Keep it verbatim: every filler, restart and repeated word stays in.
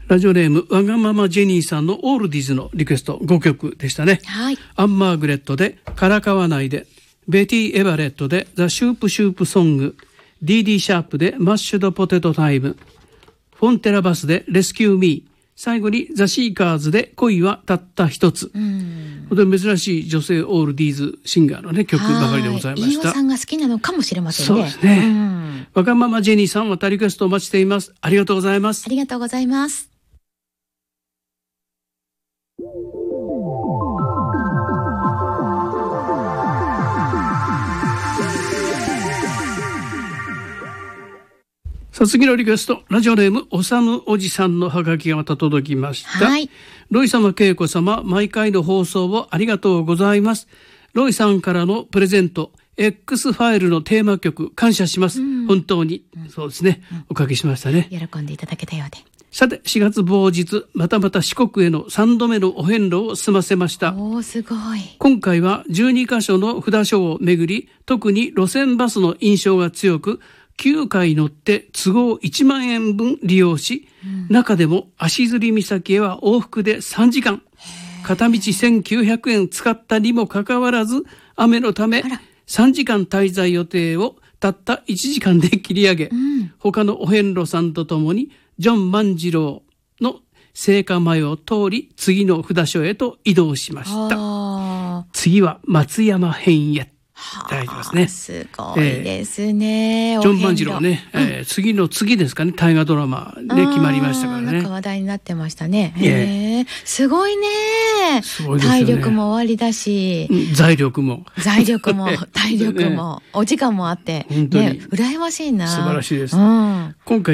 ラジオネームわがままジェニーさんのオールディーズのリクエストごきょくでしたね。 はい。 アン・マーグレットでからかわないで、ベティ・エバレットでザ・シュープ・シュープ・ソング、ディーディー・シャープでマッシュド・ポテト・タイム、フォンテラバスでレスキュー・ミー、最後にザ・シーカーズで恋はたった一つ。本当に珍しい女性オールディーズシンガーの、ね、曲ばかりでございました。 飯尾さんが好きなのかもしれませんね。 そうですね、うん、わがままジェニーさんまたリクエストお待ちしています。ありがとうございます。 ありがとうございます。 さあ次のリクエスト、ラジオネームおさむおじさんのハガキがまた届きました。 はい。 ロイ様、恵子様、毎回の放送をありがとうございます。ロイさんからのプレゼント X ファイルのテーマ曲感謝します、うん、本当に、うん、そうですね、うん、おかけしましたね。 喜んでいただけたようで。 さてしがつ某日またまた四国へのさんどめのお遍路を済ませました。 おー、すごい。 今回はじゅうにかしょの札所を巡り、特に路線バスの印象が強くきゅうかい乗って都合いちまんえんぶん利用し、うん、中でも足摺岬へは往復でさんじかん、片道せんきゅうひゃくえん使ったにもかかわらず雨のためさんじかん滞在予定をたったいちじかんで切り上げ、うん、他のお遍路さんとともにジョン万次郎の聖火前を通り次の札所へと移動しました。次は松山編へ大丈夫ですね。 すごいですね、 えー、ジョン万次郎ね、うんえー、次の次ですかね、大河ドラマで決まりましたからね。 なんか話題になってましたね。へー、すごいね。 すごいですよね。 体力も終わりだし、 うん、財力も財力も体力も、ね、お時間もあって、ね、羨ましいな。 素晴らしいです、 うん、 今回